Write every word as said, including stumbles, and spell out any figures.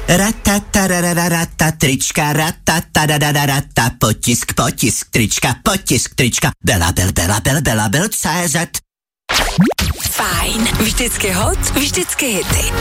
Ratatarararata, trička, ratatarararata, potisk, potisk, trička, potisk, trička, Belabel, Belabel, Belabel, C Z. Fajn, vždycky hot, vždycky hity.